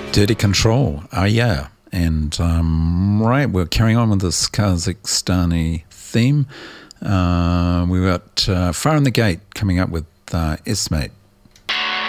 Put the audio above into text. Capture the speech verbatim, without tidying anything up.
Dirty Control, oh yeah. And um, right, we're carrying on with this Kazakhstani theme. Uh, we got uh, Far in the Gate coming up with uh, Ismate.